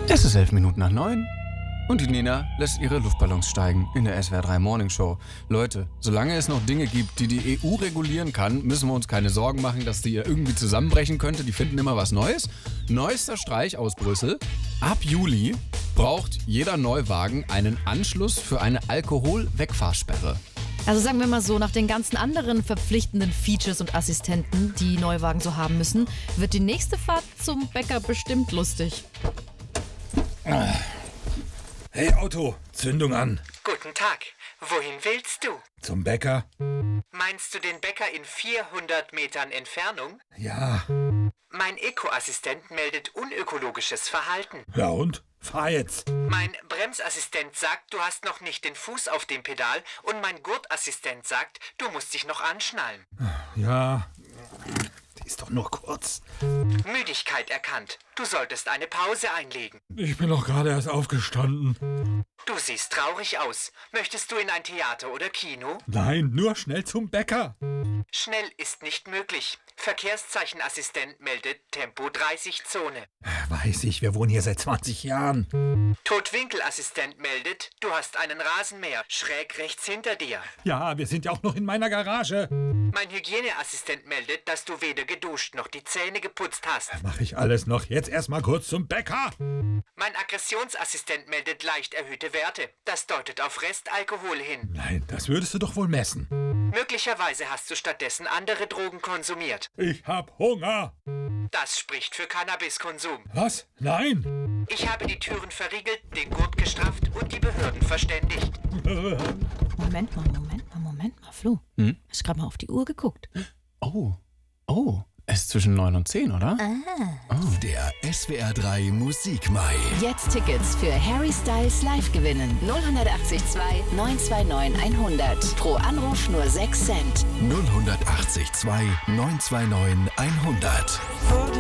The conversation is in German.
Es ist 9:11 und die Nina lässt ihre Luftballons steigen in der SWR 3 Morning Show. Leute, solange es noch Dinge gibt, die die EU regulieren kann, müssen wir uns keine Sorgen machen, dass die irgendwie zusammenbrechen könnte. Die finden immer was Neues. Neuester Streich aus Brüssel. Ab Juli braucht jeder Neuwagen einen Anschluss für eine Alkoholwegfahrsperre. Also sagen wir mal so, nach den ganzen anderen verpflichtenden Features und Assistenten, die Neuwagen so haben müssen, wird die nächste Fahrt zum Bäcker bestimmt lustig. Hey Auto, Zündung an. Guten Tag. Wohin willst du? Zum Bäcker? Meinst du den Bäcker in 400 Metern Entfernung? Ja. Mein Eco-Assistent meldet unökologisches Verhalten. Ja und? Fahr jetzt. Mein Bremsassistent sagt, du hast noch nicht den Fuß auf dem Pedal und mein Gurtassistent sagt, du musst dich noch anschnallen. Ja, die ist doch nur kurz. Müdigkeit erkannt. Du solltest eine Pause einlegen. Ich bin doch gerade erst aufgestanden. Du siehst traurig aus. Möchtest du in ein Theater oder Kino? Nein, nur schnell zum Bäcker. Schnell ist nicht möglich. Verkehrszeichenassistent meldet Tempo 30 Zone. Weiß ich, wir wohnen hier seit 20 Jahren. Totwinkelassistent meldet, du hast einen Rasenmäher schräg rechts hinter dir. Ja, wir sind ja auch noch in meiner Garage. Mein Hygieneassistent meldet, dass du weder geduscht noch die Zähne geputzt hast. Mach ich alles noch. Jetzt erstmal kurz zum Bäcker. Mein Aggressionsassistent meldet leicht erhöhte Werte. Das deutet auf Restalkohol hin. Nein, das würdest du doch wohl messen. Möglicherweise hast du stattdessen andere Drogen konsumiert. Ich hab Hunger. Das spricht für Cannabiskonsum. Was? Nein. Ich habe die Türen verriegelt, den Gurt gestrafft und die Behörden verständigt. Moment mal, Flo. Hast gerade mal auf die Uhr geguckt? Oh, es ist zwischen 9 und 10, oder? Der SWR 3 Musikmai. Jetzt Tickets für Harry Styles live gewinnen. 080 929 100. Pro Anruf nur 6 Cent. 080 2 929 100.